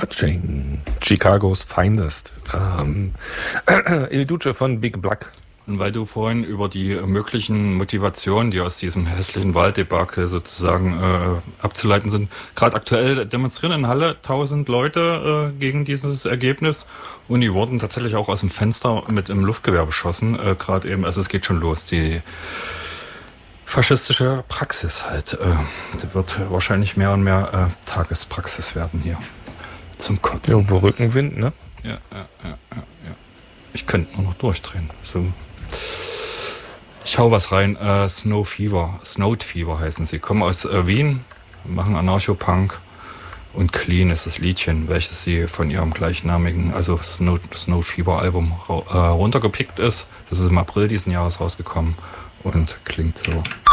Touching. Chicagos Finest. Il Duce von Big Black. Und weil du vorhin über die möglichen Motivationen, die aus diesem hässlichen Wahldebakel sozusagen abzuleiten sind, gerade aktuell demonstrieren in Halle 1000 Leute gegen dieses Ergebnis und die wurden tatsächlich auch aus dem Fenster mit einem Luftgewehr beschossen, gerade eben, also es geht schon los, die faschistische Praxis halt, die wird wahrscheinlich mehr und mehr Tagespraxis werden hier zum Kotzen. Irgendwo Rückenwind, ne? Ja. Ich könnte nur noch durchdrehen. So. Ich hau was rein. Snowed Fever heißen sie. Kommen aus Wien, machen Anarcho-Punk und Clean ist das Liedchen, welches sie von ihrem gleichnamigen, also Snowed Fever Album runtergepickt ist. Das ist im April diesen Jahres rausgekommen und klingt so.